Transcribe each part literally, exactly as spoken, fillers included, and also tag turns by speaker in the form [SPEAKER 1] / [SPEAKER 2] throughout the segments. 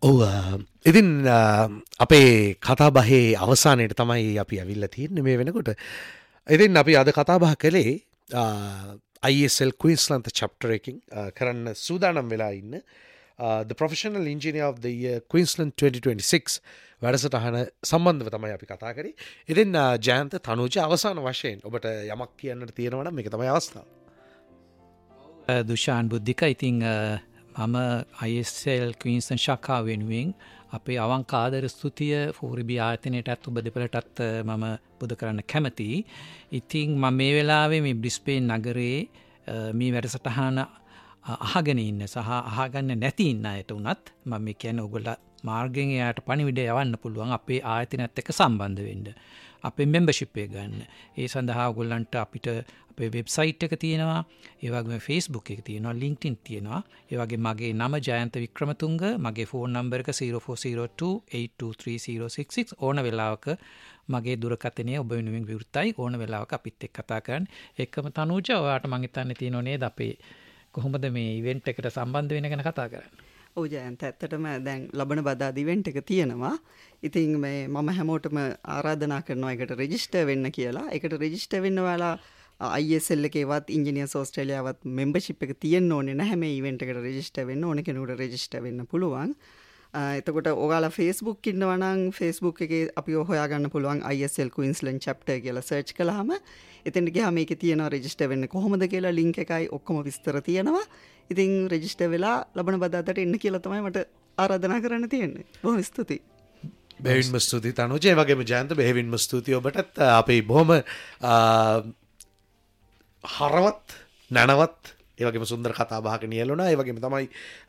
[SPEAKER 1] ඔව් ඉතින් අපේ කතා බහේ අවසානයේට තමයි අපි ඇවිල්ලා තියෙන්නේ මේ වෙනකොට. ඉතින් අපි අද කතා බහ කළේ I S L Queensland chapter එකකින් කරන්න සූදානම් වෙලා ඉන්න the professional engineer of the year Queensland twenty twenty-six වැඩසටහන සම්බන්ධව තමයි අපි කතා කරේ. ඉතින් ජයන්ත තනුජ අවසාන වශයෙන් ඔබට යමක් කියන්නට තියෙනවා නම් මේක තමයි අවස්ථාව.
[SPEAKER 2] දුෂාන් බුද්ධික ඉතින් මම I S L Queensland ශාඛාව වෙනුවෙන් අපේ අවංක ආදර ස්තුතිය ෆෝරිබි ආයතනයටත් ඔබ දෙපළටත් මම පුද කරන්න කැමතියි. ඉතින් මම මේ වෙලාවේ මේ බ්‍රිස්බේන් නගරේ මේ වැඩසටහන අහගෙන ඉන්න සහ අහගන්න නැති ඉන්න අයට උනත් මම මේ කියන්නේ ඔයගොල්ලෝ මාර්ගයෙන් එයාට පණිවිඩය යවන්න පුළුවන් අපේ ආයතනයත් එක්ක සම්බන්ධ වෙන්න. අපේ membership එක ගන්න. ඒ සඳහා ඔයගොල්ලන්ට අපිට අපේ වෙබ්සයිට් එක තියෙනවා, ඒ වගේම Facebook එක තියෙනවා, LinkedIn තියෙනවා. ඒ වගේ මගේ නම ජයන්ත වික්‍රමතුංග, මගේ ෆෝන් නම්බර් එක zero four zero two eight two three zero six six ඕන වෙලාවක මගේ දුරකථනය ඔබ වෙනුවෙන් විවෘතයි. ඕන වෙලාවක අපිත් එක්ක කතා කරන්න. ඒකම තනුජ ඔයාට මං හිතන්නේ තියෙනව නේද අපේ කොහොමද මේ ඉවෙන්ට් එකට සම්බන්ධ වෙන ගැන කතා කරන්නේ.
[SPEAKER 3] ඔව් ජයන්ත ඇත්තටම දැන් ලබන බදාද ඉවෙන්ට් එක තියෙනවා. ඉතින් මේ මම හැමෝටම ආරාධනා කරනවා එකට රෙජිස්ටර් වෙන්න කියලා. ඒකට රෙජිස්ටර් වෙන්න ඔයාලා I S L එකේවත් engineers ඕස්ට්‍රේලියාවත් membership එක තියෙන්න ඕනේ නැහැ. මේ ඉවෙන්ට් එකට රෙජිස්ටර් වෙන්න ඕනේ කෙනෙකුට රෙජිස්ටර් වෙන්න පුළුවන්. එතකොට ඔයාලා Facebook ඉන්නවා නම් Facebook එකේ අපිව හොයාගන්න පුළුවන් I S L Queensland chapter කියලා search කළාම එතෙන්ට ගියාම මේකේ තියෙනවා රෙජිස්ටර් වෙන්න කොහොමද කියලා link එකයි ඔක්කොම විස්තර තියෙනවා. ඉතින් රෙජිස්ටර් වෙලා ලබන බදාදට එන්න කියලා තමයි මට ආරාධනා කරන්න තියෙන්නේ. බොහොම ස්තුතියි.
[SPEAKER 1] බෙහෙවින්ම ස්තුතියි තනුජ. ඒ වගේම ජයන්ත බෙහෙවින්ම ස්තුතියි ඔබටත්. අපි බොහොම හරවත් නැනවත් ඒ වගේම සුන්දර කතා බහක නියැලුණා. ඒ වගේම තමයි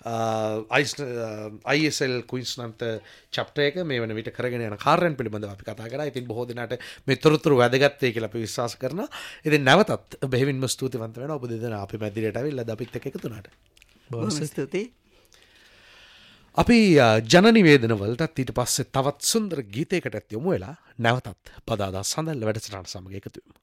[SPEAKER 1] I S L Queensland chapter එක මේ වෙන විට කරගෙන යන කාර්යයන් පිළිබඳව අපි කතා කරා. ඉතින් බොහෝ දිනකට මේ තොරතුරු වැදගත් වෙයි කියලා අපි විශ්වාස කරනවා. ඉතින් නැවතත් බෙහෙවින්ම ස්තුතිවන්ත වෙනවා ඔබ දෙදෙනා අපේ මැදිරියට ඇවිල්ලා අපිත් එක්ක එකතු වුණාට.
[SPEAKER 3] බොහොම ස්තුතියි.
[SPEAKER 1] අපි ජන නිවේදන වලටත් ඊට පස්සේ තවත් සුන්දර ගීතයකටත් යමු වෙලා නැවතත් පදාදා සඳල් වැඩසටහන සමග එකතු වෙමු.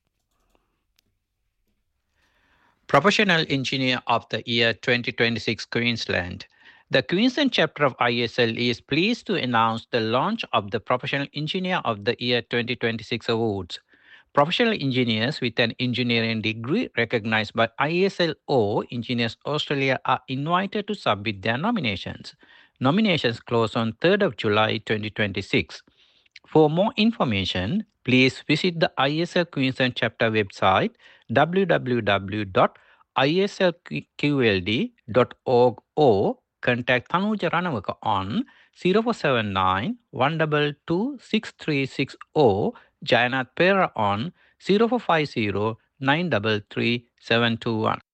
[SPEAKER 4] Professional Engineer of the Year twenty twenty-six Queensland. The Queensland chapter of I S L is pleased to announce the launch of the Professional Engineer of the Year twenty twenty-six awards. Professional engineers with an engineering degree recognized by I S L or Engineers Australia are invited to submit their nominations. Nominations close on third of July twenty twenty-six. For more information, please visit the I S L Queensland chapter website w w w dot I S L Q L D dot org or contact Tanuja Ranawaka on zero four seven nine one two two six three six or Jayanath Pera on zero four five zero nine three three seven two one.